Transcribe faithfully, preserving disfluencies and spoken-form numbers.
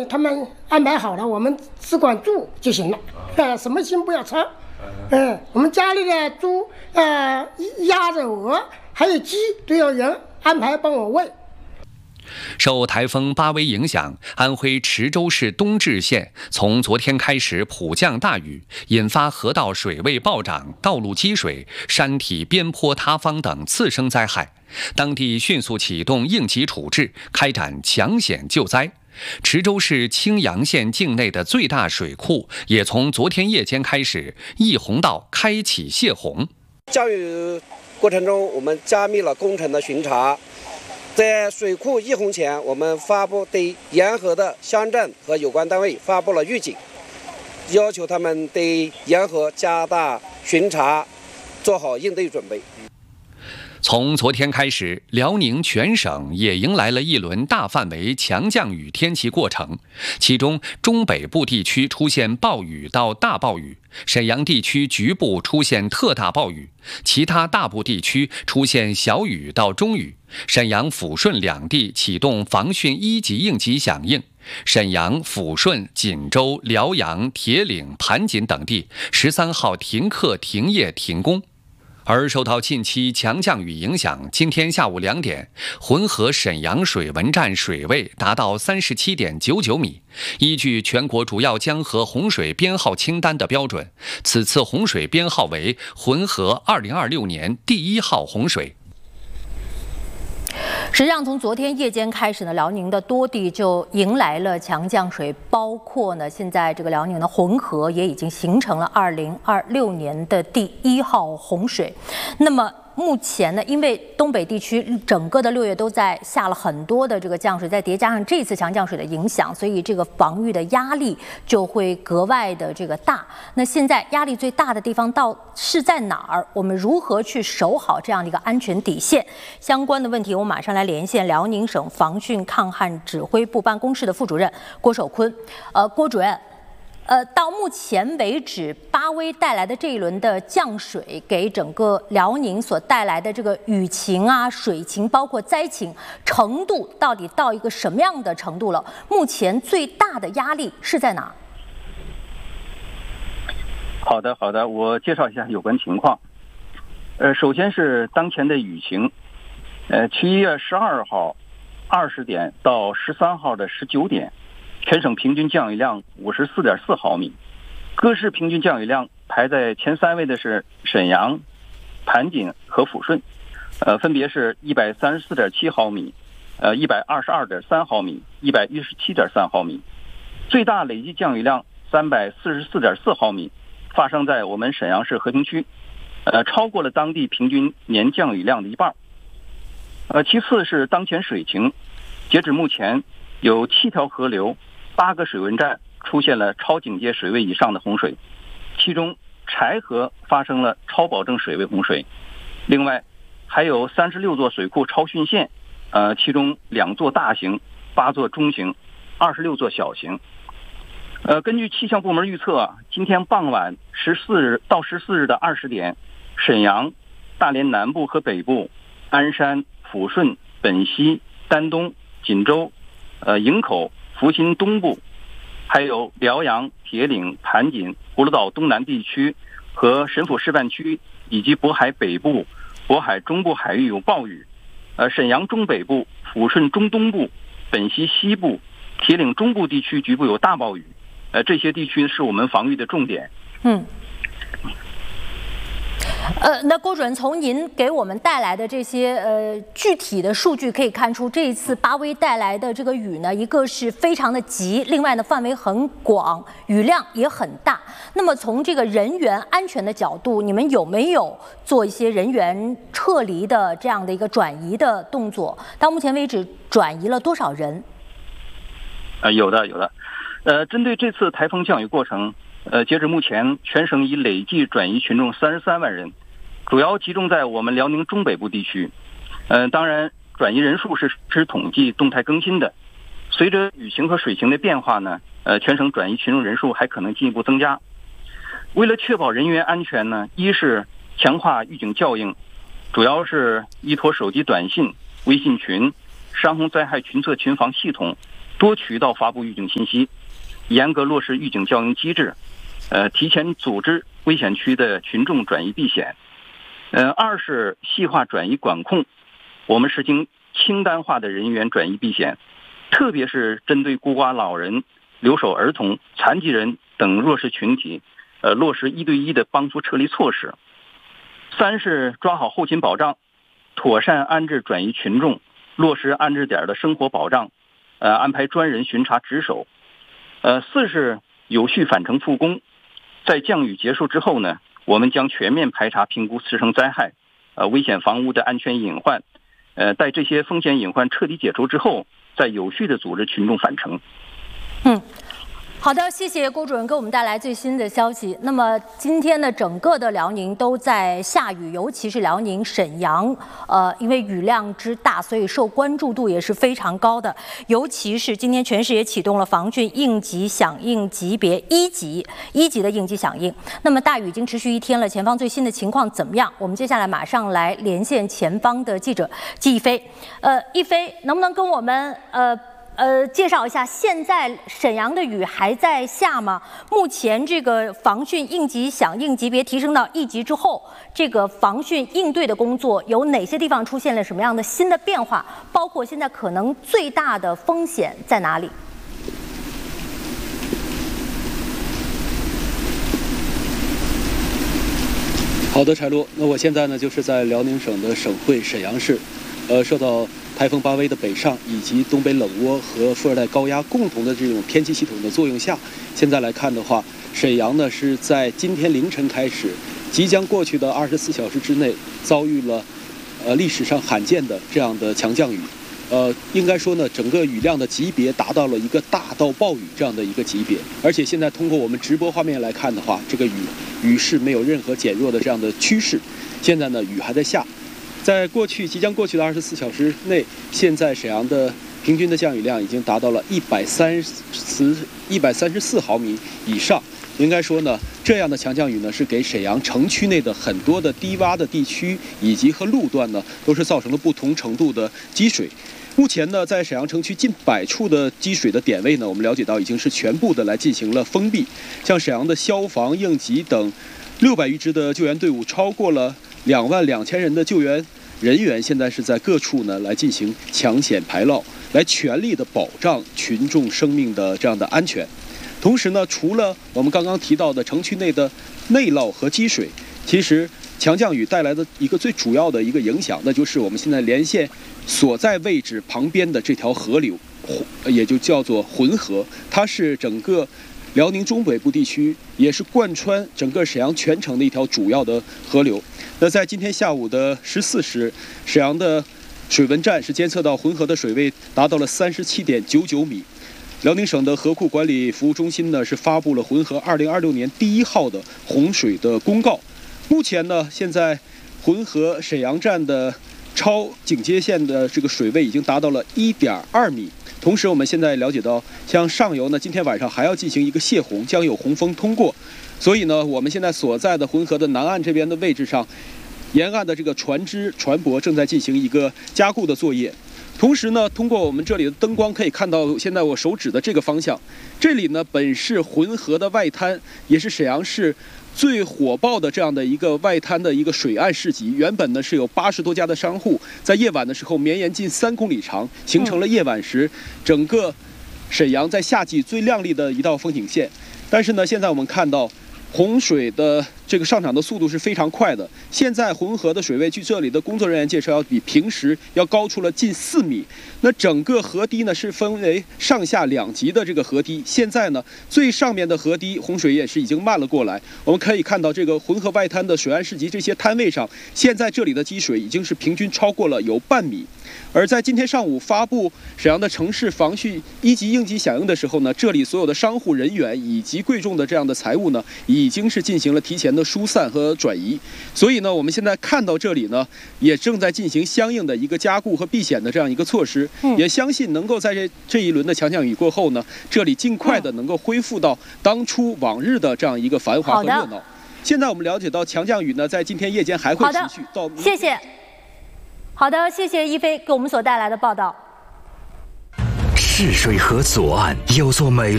他们安排好了，我们只管住就行了，呃，什么心不要操。嗯、呃，我们家里的猪、呃鸭子、鹅还有鸡都有人安排帮我喂。 受台风巴威影响，安徽池州市东至县从昨天开始普降大雨，引发河道水位暴涨、道路积水、山体边坡塌方等次生灾害。当地迅速启动应急处置，开展抢险救灾。池州市青阳县境内的最大水库也从昨天夜间开始溢洪道开启泄洪。 降雨过程中，我们加密了工程的巡查。在水库溢洪前，我们发布对沿河的乡镇和有关单位发布了预警，要求他们对沿河加大巡查，做好应对准备。 从昨天开始，辽宁全省也迎来了一轮大范围强降雨天气过程，其中中北部地区出现暴雨到大暴雨，沈阳地区局部出现特大暴雨，其他大部地区出现小雨到中雨。沈阳、抚顺两地启动防汛一级应急响应，沈阳、抚顺、锦州、辽阳、铁岭、盘锦等地十三号停课、停业、停工。而受到近期强降雨影响，今天下午两点，浑河沈阳水文站水位达到三十七点九九米。依据全国主要江河洪水编号清单的标准，此次洪水编号为浑河二零二六年第一号洪水。 实际上，从昨天夜间开始呢，辽宁的多地就迎来了强降水，包括呢，现在这个辽宁的浑河也已经形成了二零二六年的第一号洪水。那么目前呢，因为东北地区整个的六月都在下了很多的这个降水，再叠加上这次强降水的影响，所以这个防御的压力就会格外的这个大。那现在压力最大的地方到是在哪儿？我们如何去守好这样的一个安全底线？相关的问题，我马上来连线辽宁省防汛抗旱指挥部办公室的副主任郭守坤。呃，郭主任。呃，到目前为止，巴威带来的这一轮的降水，给整个辽宁所带来的这个雨情啊、水情，包括灾情程度，到底到一个什么样的程度了？目前最大的压力是在哪？ 好的，好的，我介绍一下有关情况。呃，首先是当前的雨情，呃，七月十二号二十点到十三号的十九点。全省平均降雨量五十四点四毫米，各市平均降雨量排在前三位的是沈阳、盘锦和抚顺，呃，分别是一百三十四点七毫米，呃，一百二十二点三毫米，一百一十七点三毫米。最大累计降雨量三百四十四点四毫米，发生在我们沈阳市和平区，呃，超过了当地平均年降雨量的一半。呃，其次是当前水情，截止目前有七条河流。八个水文站出现了超警戒水位以上的洪水，其中柴河发生了超保证水位洪水，另外还有三十六座水库超汛线，呃，其中两座大型，八座中型，二十六座小型。呃，根据气象部门预测，今天傍晚十四日到十四日的二十点，沈阳、大连南部和北部、鞍山、抚顺、本溪、丹东、锦州、呃营口、福新东部，还有辽阳、铁岭、盘锦、葫芦岛东南地区和沈抚示范区以及渤海北部、渤海中部海域有暴雨。呃，沈阳中北部、抚顺中东部、本溪西部、铁岭中部地区局部有大暴雨。呃，这些地区是我们防御的重点。 嗯。呃，那郭主任，从您给我们带来的这些呃具体的数据可以看出，这一次巴威带来的这个雨呢，一个是非常的急，另外呢范围很广，雨量也很大。那么从这个人员安全的角度，你们有没有做一些人员撤离的这样的一个转移的动作？到目前为止，转移了多少人？ 呃，有的，有的。呃，针对这次台风降雨过程。呃，截止目前，全省已累计转移群众三十三万人，主要集中在我们辽宁中北部地区。呃，当然，转移人数是实时统计、动态更新的。随着雨情和水情的变化呢，呃，全省转移群众人数还可能进一步增加。为了确保人员安全呢，一是强化预警效应，主要是依托手机短信、微信群、山洪灾害群测群防系统， 多渠道发布预警信息，严格落实预警教育机制，呃，提前组织危险区的群众转移避险。呃，二是细化转移管控，我们实行清单化的人员转移避险，特别是针对孤寡老人、留守儿童、残疾人等弱势群体，呃，落实一对一的帮助撤离措施。三是抓好后勤保障，妥善安置转移群众，落实安置点的生活保障，呃，安排专人巡查值守。呃，四是有序返程复工，在降雨结束之后呢，我们将全面排查评估次生灾害、呃危险房屋的安全隐患，呃，待这些风险隐患彻底解除之后，再有序的组织群众返程。 嗯。好的，谢谢郭主任给我们带来最新的消息。那么今天呢，整个的辽宁都在下雨，尤其是辽宁沈阳，呃，因为雨量之大，所以受关注度也是非常高的。尤其是今天全市也启动了防汛应急响应级别一级，一级的应急响应。那么大雨已经持续一天了，前方最新的情况怎么样？我们接下来马上来连线前方的记者季一飞。呃，一飞，能不能跟我们呃？呃，介绍一下，现在沈阳的雨还在下吗？目前这个防汛应急响应级别提升到一级之后，这个防汛应对的工作有哪些地方出现了什么样的新的变化？包括现在可能最大的风险在哪里？ 好的，柴璐，那我现在呢就是在辽宁省的省会沈阳市，呃，受到台风巴威的北上以及东北冷涡和副热带高压共同的这种天气系统的作用下，现在来看的话，沈阳呢是在今天凌晨开始，即将过去的二十四小时之内遭遇了，呃历史上罕见的这样的强降雨，呃，应该说呢，整个雨量的级别达到了一个大到暴雨这样的一个级别，而且现在通过我们直播画面来看的话，这个雨雨势没有任何减弱的这样的趋势，现在呢雨还在下。在过去即将过去的二十四小时内，现在沈阳的平均的降雨量已经达到了一百三十一百三十四毫米以上。应该说呢，这样的强降雨呢，是给沈阳城区内的很多的低洼的地区以及和路段呢，都是造成了不同程度的积水。目前呢，在沈阳城区近百处的积水的点位呢，我们了解到已经是全部的来进行了封闭。像沈阳的消防、应急等六百余支的救援队伍，超过了两万两千人的救援人员，现在是在各处呢来进行抢险排涝，来全力的保障群众生命的这样的安全。同时呢，除了我们刚刚提到的城区内的内涝和积水，其实强降雨带来的一个最主要的一个影响，那就是我们现在连线所在位置旁边的这条河流，也就叫做浑河，它是整个辽宁中北部地区，也是贯穿整个沈阳全城的一条主要的河流。那在今天下午的十四时，沈阳的水文站是监测到浑河的水位达到了三十七点九九米。辽宁省的河库管理服务中心呢是发布了浑河二零二六年第一号的洪水的公告。目前呢，现在浑河沈阳站的超警戒线的这个水位已经达到了一点二米。同时，我们现在了解到，像上游呢，今天晚上还要进行一个泄洪，将有洪峰通过。所以呢，我们现在所在的浑河的南岸这边的位置上，沿岸的这个船只船舶正在进行一个加固的作业。同时呢，通过我们这里的灯光可以看到，现在我手指的这个方向，这里呢本是浑河的外滩，也是沈阳市最火爆的这样的一个外滩的一个水岸市集。原本呢是有八十多家的商户，在夜晚的时候绵延近三公里长，形成了夜晚时整个沈阳在夏季最亮丽的一道风景线。但是呢，现在我们看到洪水的这个上涨的速度是非常快的。现在浑河的水位，据这里的工作人员介绍，要比平时要高出了近四米。那整个河堤呢是分为上下两级的这个河堤。现在呢，最上面的河堤洪水也是已经漫了过来。我们可以看到这个浑河外滩的水岸市集这些摊位上，现在这里的积水已经是平均超过了有半米。而在今天上午发布沈阳的城市防汛一级应急响应的时候呢，这里所有的商户人员以及贵重的这样的财物呢，已经是进行了提前的疏散和转移。所以呢，我们现在看到这里呢，也正在进行相应的一个加固和避险的这样一个措施。嗯、也相信能够在这这一轮的强降雨过后呢，这里尽快的能够恢复到当初往日的这样一个繁华和热闹。现在我们了解到，强降雨呢，在今天夜间还会持续到明天。 谢谢。好的，谢谢一飞给我们所带来的报道。 治水河左岸有座美